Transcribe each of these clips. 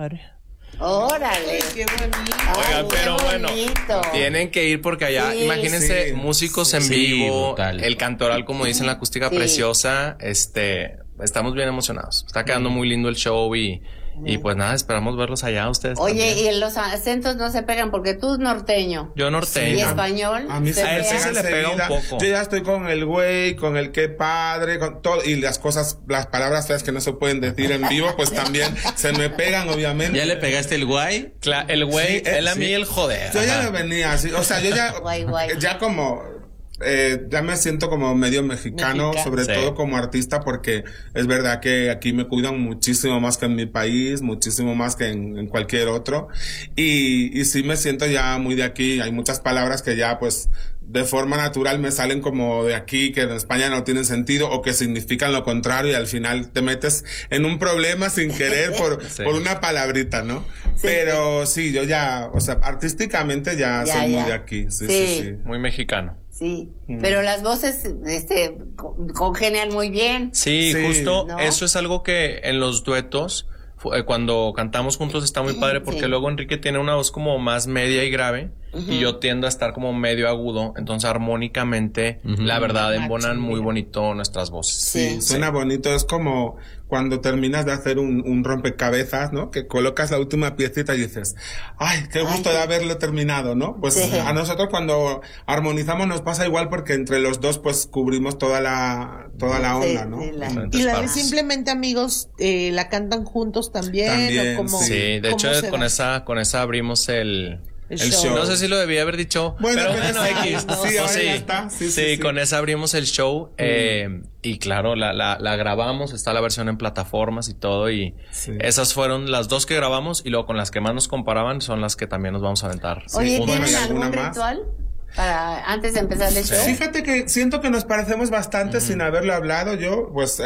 compadre. Órale. Qué bonito. Oigan, pero bueno, tienen que ir porque allá, Sí, imagínense, sí, músicos en sí, vivo, brutal. el cantoral, como dicen, la acústica preciosa, estamos bien emocionados. Está quedando muy lindo el show y pues nada, esperamos verlos allá ustedes. Oye, también. y los acentos no se pegan porque tú es norteño. Yo norteño. ¿Y español? A mí A él sí se le pega un poco. Yo ya estoy con el güey, con el qué padre, con todo, y las palabras feas que no se pueden decir en vivo, pues también se me pegan, obviamente. ¿Ya le pegaste el guay? El güey, Sí, él a mí sí. el joder. Yo ya Ajá. me venía así, o sea, yo ya, Guay. ya como, ya me siento como medio mexicano, sobre Sí. todo como artista, porque es verdad que aquí me cuidan muchísimo más que en mi país, muchísimo más que en cualquier otro, y sí me siento ya muy de aquí. Hay muchas palabras que ya pues de forma natural me salen como de aquí, que en España no tienen sentido o que significan lo contrario, y al final te metes en un problema sin querer Sí. por una palabrita, ¿no? Sí. Pero sí, yo ya, o sea, artísticamente ya soy muy de aquí. Sí. Muy mexicano. Sí, pero las voces congenian muy bien. Sí, Sí. justo ¿No? eso es algo que en los duetos, cuando cantamos juntos está muy padre porque Sí. luego Enrique tiene una voz como más media y grave y yo tiendo a estar como medio agudo, entonces armónicamente, la verdad, embonan muy bonito nuestras voces. Sí, suena bonito. Es como cuando terminas de hacer un rompecabezas, ¿no? Que colocas la última piecita y dices, ay, qué gusto de haberlo terminado, ¿no? Pues Sí. a nosotros cuando armonizamos nos pasa igual porque entre los dos pues cubrimos toda la onda, ¿no? Sí, Diferentes Y partes. la de Simplemente amigos, la cantan juntos también. También, ¿o cómo, Sí, de cómo hecho se con da? esa abrimos el show. No sé si lo debía haber dicho, Bueno, pero pero bueno, sí, X. sí, O ahora ya está. Sí. con esa abrimos el show y claro, la grabamos, está la versión en plataformas y todo y Sí. esas fueron las dos que grabamos y luego con las que más nos comparaban son las que también nos vamos a aventar. Oye, Bueno, ¿tienen ¿y algún alguna más? ritual para antes de empezar el show? Fíjate que siento que nos parecemos bastante sin haberlo hablado. Yo, pues,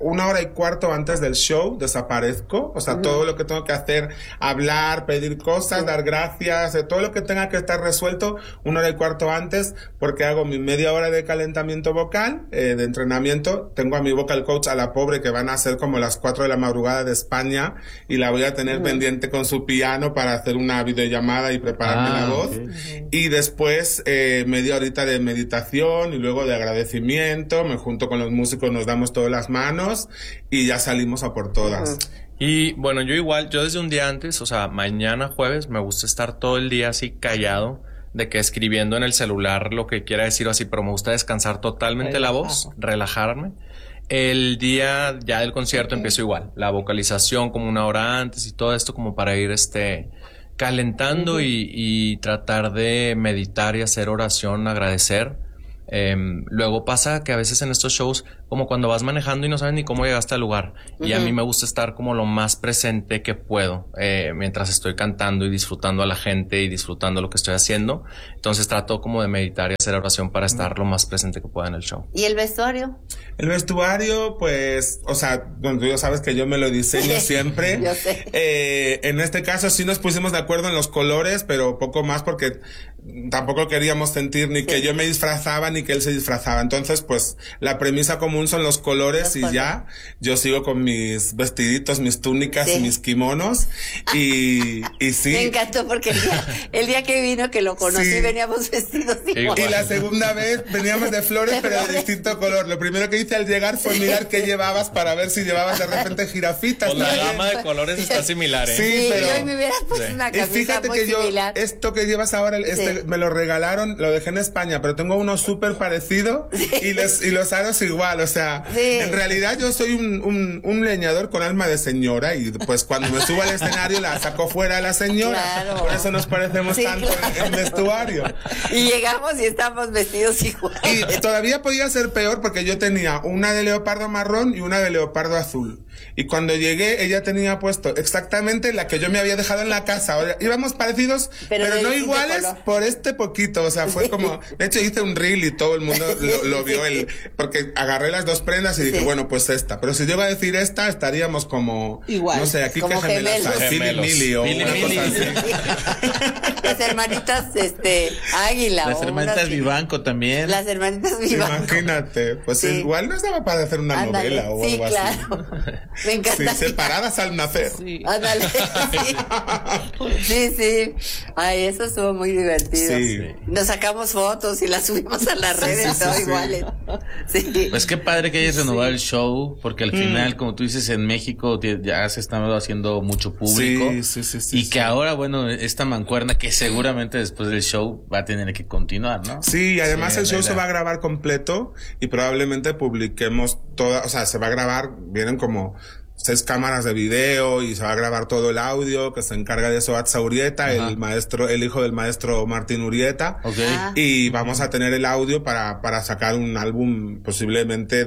1:15 antes del show desaparezco. O sea, todo lo que tengo que hacer, hablar, pedir cosas, dar gracias, todo lo que tenga que estar resuelto 1:15 antes, porque hago mi media hora de calentamiento vocal, de entrenamiento. Tengo a mi vocal coach, a la pobre, que van a ser como las 4 de la madrugada de España, y la voy a tener pendiente con su piano para hacer una videollamada y prepararme la voz. Y después, media horita de meditación y luego de agradecimiento, me junto con los músicos, nos damos todas las manos y ya salimos a por todas. Y bueno, yo desde un día antes, o sea, mañana jueves, me gusta estar todo el día así callado, de que escribiendo en el celular lo que quiera decir o así, pero me gusta descansar totalmente la voz, relajarme. El día ya del concierto empiezo igual, la vocalización como una hora antes y todo esto como para ir calentando y tratar de meditar y hacer oración, agradecer. Luego pasa que a veces en estos shows, como cuando vas manejando y no sabes ni cómo llegaste al lugar, y a mí me gusta estar como lo más presente que puedo mientras estoy cantando y disfrutando a la gente y disfrutando lo que estoy haciendo. Entonces trato como de meditar y hacer oración para estar lo más presente que pueda en el show. ¿Y el vestuario? El vestuario, pues, o sea, bueno, tú ya sabes que yo me lo diseño siempre. Yo sé. En este caso sí nos pusimos de acuerdo en los colores, pero poco más porque tampoco queríamos sentir ni que yo me disfrazaba ni que él se disfrazaba. Entonces, pues, la premisa común son los colores y ya. Yo sigo con mis vestiditos, mis túnicas y mis kimonos. Y sí. Me encantó porque el día que vino, que lo conocí, Sí. veníamos vestidos igual. Y la segunda vez veníamos de flores, pero de distinto color. Lo primero que hice al llegar fue mirar qué llevabas para ver si llevabas de repente jirafitas. Pues la también. gama de colores está similar, ¿eh? Sí, Sí, pero- yo me hubiera puesto una Y camisa fíjate muy que yo, similar. esto que llevas ahora, me lo regalaron, lo dejé en España, pero tengo uno súper parecido y los aros igual, o sea, en realidad yo soy un leñador con alma de señora y pues cuando me subo al escenario la saco fuera a la señora, Claro. por eso nos parecemos Sí, tanto claro. en vestuario. Y llegamos y estamos vestidos igual. Y todavía podía ser peor porque yo tenía una de leopardo marrón y una de leopardo azul. Y cuando llegué, ella tenía puesto exactamente la que yo me había dejado en la casa. Ahora, íbamos parecidos, Pero pero de no distinto iguales color. por poquito. O sea, fue como, de hecho hice un reel y todo el mundo lo vio porque agarré las dos prendas y dije, bueno, pues esta. Pero si yo iba a decir esta, estaríamos como... Igual. No sé, aquí como que gemelas. Mili o una cosa así. Las hermanitas, Águila. Las hermanitas Vivanco también. Las hermanitas Vivanco. Imagínate, pues igual no estaba para hacer una novela o algo claro. así. Me encanta. Sí, separadas al nacer. Sí. Ándale, sí. Ay, eso estuvo muy divertido. Sí. Nos sacamos fotos y las subimos a las redes, todo iguales. Sí. Pues qué padre que hayas renovado el show, porque al final, como tú dices, en México ya se está haciendo mucho público. Sí. Y que ahora, bueno, esta mancuerna que seguramente después del show va a tener que continuar, ¿no? Sí, y además el show se va a grabar completo y probablemente publiquemos toda, o sea, se va a grabar, vienen como 6 cámaras de video y se va a grabar todo el audio, que se encarga de eso Atza Urieta, el hijo del maestro Martín Urieta. Okay. Y vamos a tener el audio para sacar un álbum posiblemente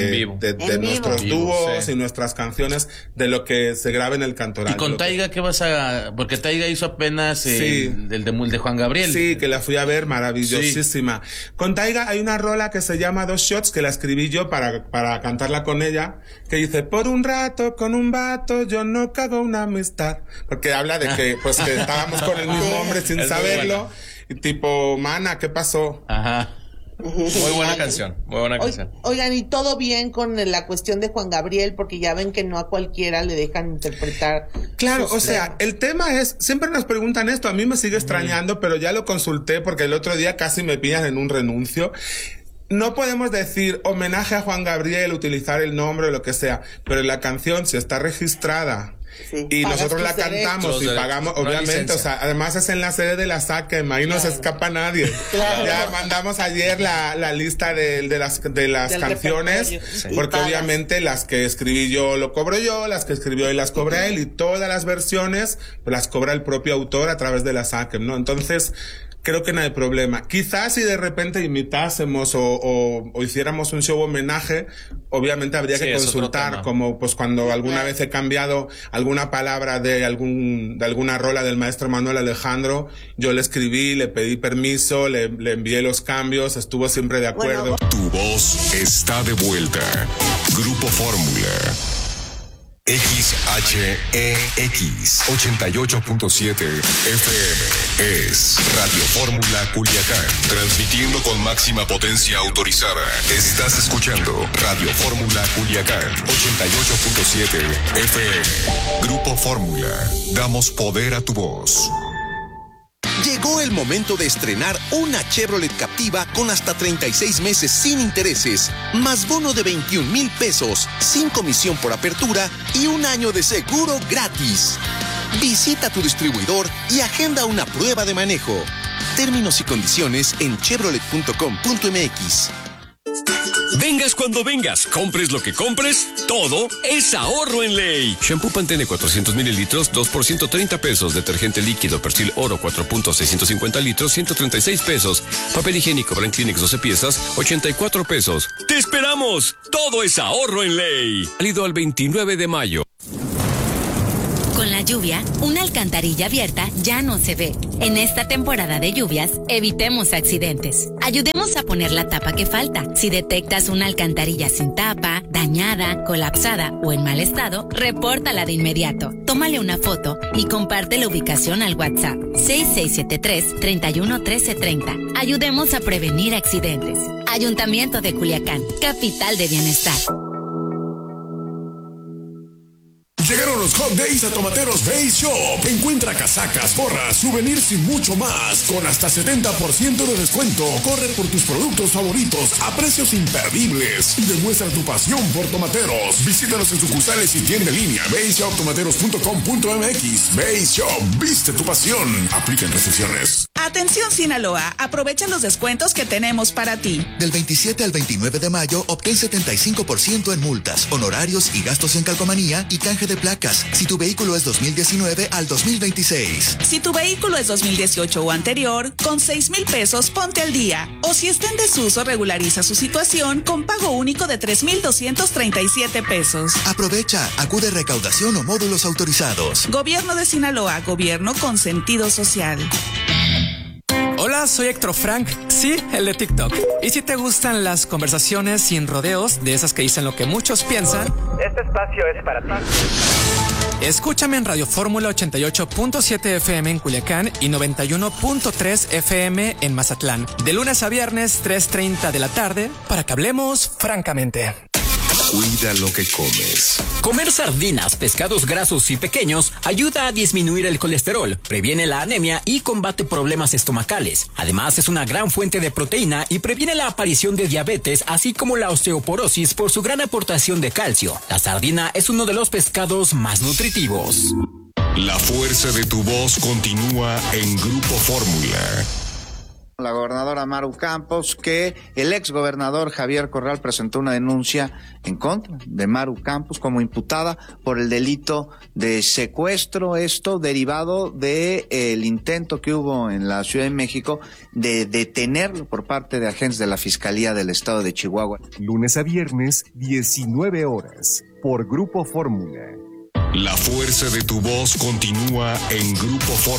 de nuestros dúos y nuestras canciones, de lo que se grabe en el Cantoral. ¿Y con Taiga qué vas a...? Porque Taiga hizo apenas el de Juan Gabriel. Sí, que la fui a ver, maravillosísima. Sí. Con Taiga hay una rola que se llama 2 Shots, que la escribí yo para cantarla con ella, que dice, por un rato con un vato yo no cago una amistad, porque habla de que pues que estábamos con el mismo hombre sin saberlo, y tipo, mana, ¿qué pasó? Ajá. Muy buena canción, muy buena canción. Oigan, y todo bien con la cuestión de Juan Gabriel, porque ya ven que no a cualquiera le dejan interpretar. Claro, o sea, el tema es, siempre nos preguntan esto, a mí me sigue extrañando, pero ya lo consulté porque el otro día casi me pillan en un renuncio. No podemos decir homenaje a Juan Gabriel, utilizar el nombre o lo que sea, pero la canción, si está registrada y nosotros la cantamos y pagamos, obviamente, o sea, además es en la sede de la SACEM, ahí no se escapa nadie. Ya mandamos ayer la lista de las canciones, porque obviamente las que escribí yo lo cobro yo, las que escribió él las cobra él, y todas las versiones pues las cobra el propio autor a través de la SACEM, ¿no? Entonces, creo que no hay problema. Quizás si de repente imitásemos o hiciéramos un show homenaje, obviamente habría que consultar, como pues cuando alguna vez he cambiado alguna palabra de alguna rola del maestro Manuel Alejandro, yo le escribí, le pedí permiso, le envié los cambios, estuvo siempre de acuerdo. Bueno. Tu voz está de vuelta. Grupo Fórmula. XHEX 88.7 FM es Radio Fórmula Culiacán, transmitiendo con máxima potencia autorizada. Estás escuchando Radio Fórmula Culiacán 88.7 FM. Grupo Fórmula, damos poder a tu voz. Llegó el momento de estrenar una Chevrolet Captiva con hasta 36 meses sin intereses, más bono de 21,000 pesos, sin comisión por apertura y un año de seguro gratis. Visita tu distribuidor y agenda una prueba de manejo. Términos y condiciones en chevrolet.com.mx. Vengas cuando vengas, compres lo que compres, todo es ahorro en ley. Shampoo Pantene 400 mililitros, 2 por 130 pesos. Detergente líquido Persil Oro 4.650 litros, 136 pesos. Papel higiénico Brand Kleenex 12 piezas, 84 pesos. ¡Te esperamos! Todo es ahorro en ley. Válido al 29 de mayo. Con la lluvia, una alcantarilla abierta ya no se ve. En esta temporada de lluvias, evitemos accidentes. Ayudemos a poner la tapa que falta. Si detectas una alcantarilla sin tapa, dañada, colapsada o en mal estado, repórtala de inmediato. Tómale una foto y comparte la ubicación al WhatsApp 6673-311330. Ayudemos a prevenir accidentes. Ayuntamiento de Culiacán, capital de bienestar. Llegaron los Hot Days a Tomateros Base Shop. Encuentra casacas, gorras, souvenirs y mucho más con hasta 70% de descuento. Corre por tus productos favoritos a precios imperdibles y demuestra tu pasión por tomateros. Visítanos en sucursales y tienda en línea baseshoptomateros.com.mx. Base Shop, viste tu pasión. Aplican restricciones. Atención Sinaloa, aprovecha los descuentos que tenemos para ti. Del 27 al 29 de mayo, obtén 75% en multas, honorarios y gastos en calcomanía y canje de placas, si tu vehículo es 2019 al 2026. Si tu vehículo es 2018 o anterior, con 6,000 pesos ponte al día. O si está en desuso, regulariza su situación con pago único de 3,237 pesos. Aprovecha, acude a recaudación o módulos autorizados. Gobierno de Sinaloa, gobierno con sentido social. Hola, soy Héctor Frank. Sí, el de TikTok. Y si te gustan las conversaciones sin rodeos, de esas que dicen lo que muchos piensan, este espacio es para ti. Escúchame en Radio Fórmula 88.7 FM en Culiacán y 91.3 FM en Mazatlán. De lunes a viernes, 3:30 de la tarde, para que hablemos francamente. Cuida lo que comes. Comer sardinas, pescados grasos y pequeños ayuda a disminuir el colesterol, previene la anemia y combate problemas estomacales. Además, es una gran fuente de proteína y previene la aparición de diabetes, así como la osteoporosis por su gran aportación de calcio. La sardina es uno de los pescados más nutritivos. La fuerza de tu voz continúa en Grupo Fórmula. La gobernadora Maru Campos, que el exgobernador Javier Corral presentó una denuncia en contra de Maru Campos como imputada por el delito de secuestro, esto derivado de el intento que hubo en la Ciudad de México de detenerlo por parte de agentes de la Fiscalía del Estado de Chihuahua. Lunes a viernes, 19 horas, por Grupo Fórmula. La fuerza de tu voz continúa en Grupo Fórmula.